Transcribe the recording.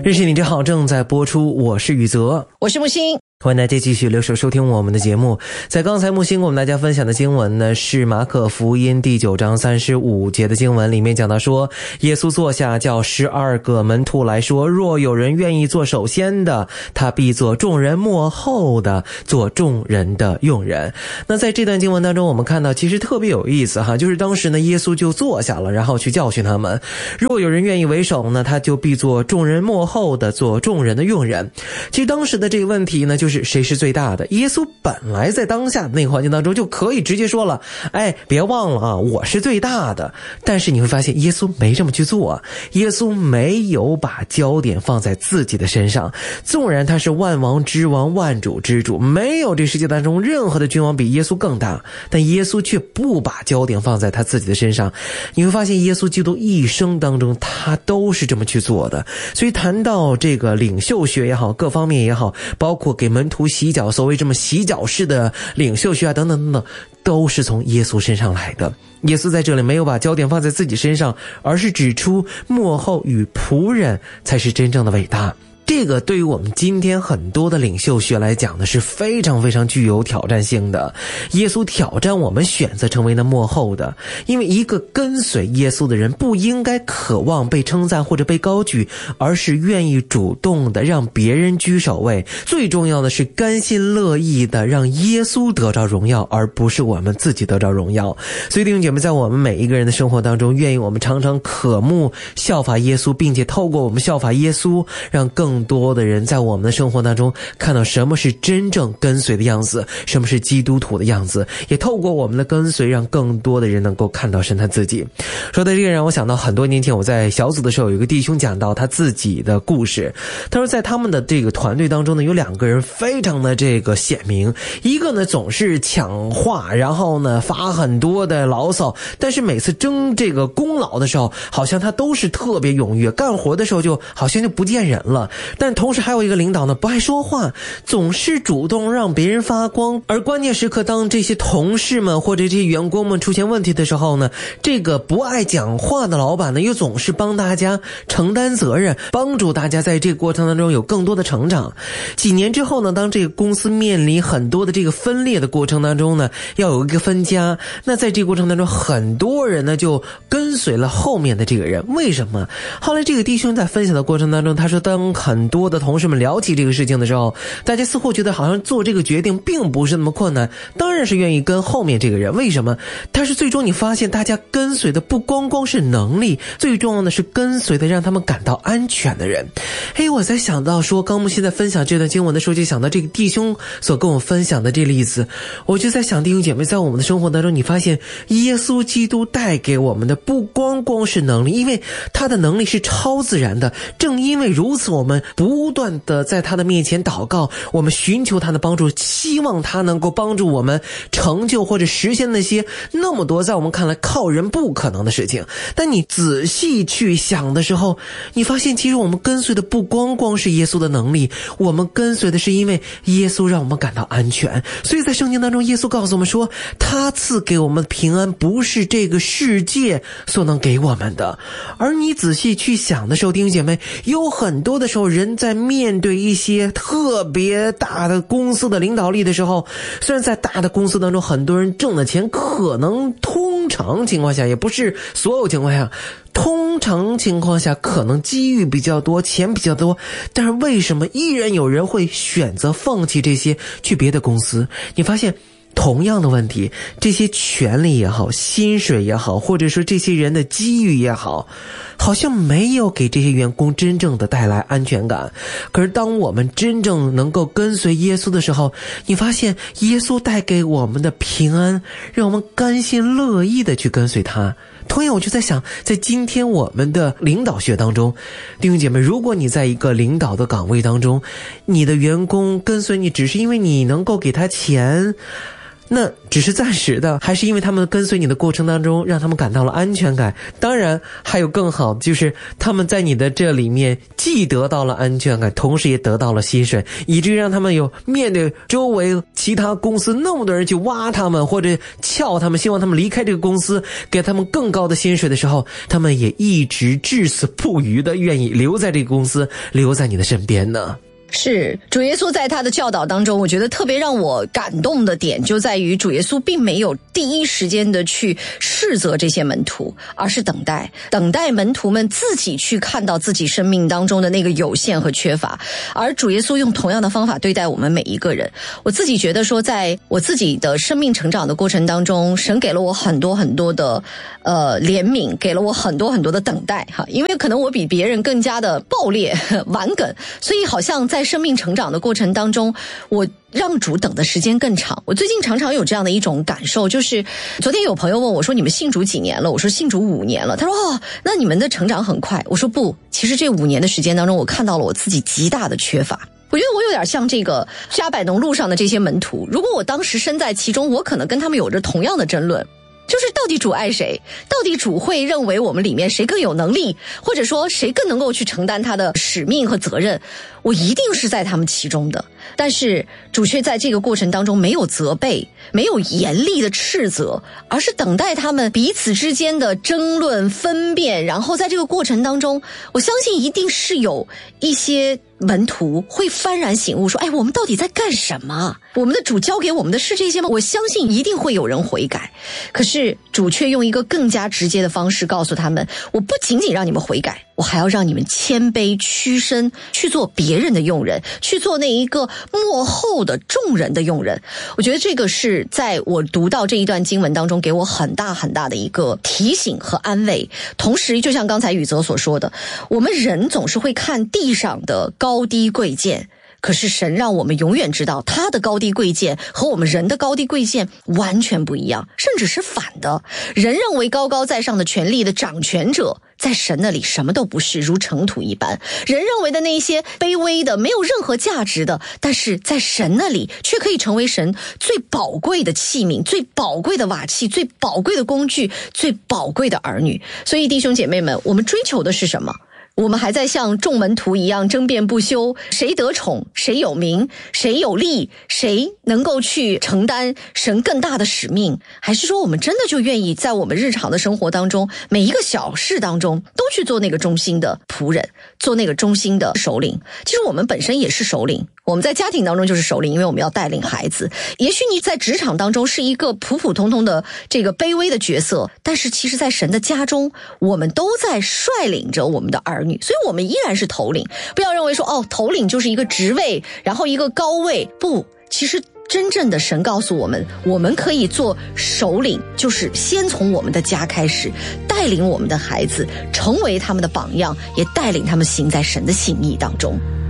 认识你真好正在播出，我是宇泽， 我是木星。 欢迎大家继续留守收听我们的节目。在刚才木星给我们大家分享的经文呢，是马可福音第9章35节的经文，里面讲到说，耶稣坐下，叫12个门徒来说，若有人愿意做首先的，他必做众人末后的，做众人的用人。那在这段经文当中，我们看到其实特别有意思哈，就是当时呢，耶稣就坐下了，然后去教训他们，若有人愿意为首呢，他就必做众人末后的，做众人的用人。其实当时的这个问题呢，就是谁是最大的。耶稣本来在当下的那个环境当中就可以直接说了，别忘了啊，我是最大的。但是你会发现耶稣没这么去做，耶稣没有把焦点放在自己的身上。纵然他是万王之王，万主之主，没有这世界当中任何的君王比耶稣更大，但耶稣却不把焦点放在他自己的身上。你会发现耶稣基督一生当中他都是这么去做的。所以谈到这个领袖学也好，各方面也好，包括给门徒洗脚，所谓这么洗脚式的领袖学啊，等等等等，都是从耶稣身上来的。耶稣在这里没有把焦点放在自己身上，而是指出末后与仆人才是真正的伟大。这个对于我们今天很多的领袖学来讲呢，是非常非常具有挑战性的。耶稣挑战我们选择成为那末后的，因为一个跟随耶稣的人不应该渴望被称赞或者被高举，而是愿意主动的让别人居首位。最重要的是甘心乐意的让耶稣得着荣耀，而不是我们自己得着荣耀。所以弟兄姐妹，在我们每一个人的生活当中，愿意我们常常渴慕效法耶稣，并且透过我们效法耶稣，让更多的人在我们的生活当中看到什么是真正跟随的样子，什么是基督徒的样子，也透过我们的跟随让更多的人能够看到神他自己。说到这个让我想到很多年前我在小组的时候，有一个弟兄讲到他自己的故事。他说在他们的这个团队当中呢，有2个人非常的这个显明，一个呢总是抢话，然后呢发很多的牢骚，但是每次争这个功劳的时候，好像他都是特别踊跃，干活的时候就好像就不见人了。但同时还有一个领导呢，不爱说话，总是主动让别人发光，而关键时刻当这些同事们或者这些员工们出现问题的时候呢，这个不爱讲话的老板呢，又总是帮大家承担责任，帮助大家在这个过程当中有更多的成长。几年之后呢，当这个公司面临很多的这个分裂的过程当中呢，要有一个分家，那在这个过程当中很多人呢就跟随了后面的这个人。为什么？后来这个弟兄在分享的过程当中，他说当很多的同事们聊起这个事情的时候，大家似乎觉得好像做这个决定并不是那么困难，当然是愿意跟后面这个人。为什么？但是最终你发现大家跟随的不光光是能力，最重要的是跟随的让他们感到安全的人。我在想到说刚木现在分享这段经文的时候，就想到这个弟兄所跟我分享的这例子，我就在想弟兄姐妹，在我们的生活当中，你发现耶稣基督带给我们的不光光是能力，因为他的能力是超自然的。正因为如此，我们不断的在他的面前祷告，我们寻求他的帮助，希望他能够帮助我们成就或者实现那些那么多在我们看来靠人不可能的事情。但你仔细去想的时候，你发现其实我们跟随的不光光是耶稣的能力，我们跟随的是因为耶稣让我们感到安全。所以在圣经当中，耶稣告诉我们说，他赐给我们平安不是这个世界所能给我们的。而你仔细去想的时候，弟兄姐妹，有很多的时候人在面对一些特别大的公司的领导力的时候，虽然在大的公司当中很多人挣的钱可能通常情况下，也不是所有情况下，通常情况下可能机遇比较多，钱比较多，但是为什么依然有人会选择放弃这些去别的公司？你发现同样的问题，这些权利也好，薪水也好，或者说这些人的机遇也好，好像没有给这些员工真正的带来安全感。可是当我们真正能够跟随耶稣的时候，你发现耶稣带给我们的平安，让我们甘心乐意的去跟随他。同样我就在想，在今天我们的领导学当中，弟兄姐妹，如果你在一个领导的岗位当中，你的员工跟随你只是因为你能够给他钱， 那只是暂时的，还是因为他们跟随你的过程当中让他们感到了安全感？当然还有更好，就是他们在你的这里面既得到了安全感，同时也得到了薪水，以至于让他们有面对周围其他公司那么多人去挖他们或者撬他们，希望他们离开这个公司，给他们更高的薪水的时候，他们也一直至死不渝的愿意留在这个公司，留在你的身边呢。 是，主耶稣在他的教导当中，我觉得特别让我感动的点就在于主耶稣并没有第一时间的去斥责这些门徒，而是等待门徒们自己去看到自己生命当中的那个有限和缺乏，而主耶稣用同样的方法对待我们每一个人。我自己觉得说，在我自己的生命成长的过程当中，神给了我很多很多的怜悯，给了我很多很多的等待哈，因为可能我比别人更加的暴烈顽梗，所以好像在生命成长的过程当中，我让主等的时间更长。我最近常常有这样的一种感受，就是昨天有朋友问我说，你们信主几年了？我说信主5年了。他说那你们的成长很快。我说不，其实这5年的时间当中，我看到了我自己极大的缺乏。我觉得我有点像这个加百农路上的这些门徒，如果我当时身在其中，我可能跟他们有着同样的争论，就是到底主爱谁？到底主会认为我们里面谁更有能力，或者说谁更能够去承担他的使命和责任？我一定是在他们其中的。但是主却在这个过程当中没有责备，没有严厉的斥责，而是等待他们彼此之间的争论分辨，然后在这个过程当中，我相信一定是有一些门徒会幡然醒悟说，哎，我们到底在干什么？我们的主教给我们的是这些吗？我相信一定会有人悔改。可是主却用一个更加直接的方式告诉他们，我不仅仅让你们悔改，我还要让你们谦卑屈身，去做别人的用人，去做那一个幕后的众人的用人。我觉得这个是在我读到这一段经文当中给我很大很大的一个提醒和安慰。同时就像刚才宇泽所说的，我们人总是会看地上的高低贵贱，可是神让我们永远知道他的高低贵贱和我们人的高低贵贱完全不一样，甚至是反的。人认为高高在上的权力的掌权者，在神那里什么都不是，如尘土一般。人认为的那些卑微的没有任何价值的，但是在神那里却可以成为神最宝贵的器皿，最宝贵的瓦器，最宝贵的工具，最宝贵的儿女。所以弟兄姐妹们，我们追求的是什么？我们还在像众门徒一样争辩不休，谁得宠，谁有名，谁有利，谁能够去承担神更大的使命？还是说我们真的就愿意在我们日常的生活当中，每一个小事当中都去做那个忠心的仆人，做那个忠心的首领？其实我们本身也是首领，我们在家庭当中就是首领，因为我们要带领孩子。也许你在职场当中是一个普普通通的这个卑微的角色，但是其实在神的家中，我们都在率领着我们的儿女，所以我们依然是头领。不要认为说头领就是一个职位，然后一个高位，不，其实真正的神告诉我们，我们可以做首领，就是先从我们的家开始，带领我们的孩子成为他们的榜样，也带领他们行在神的心意当中。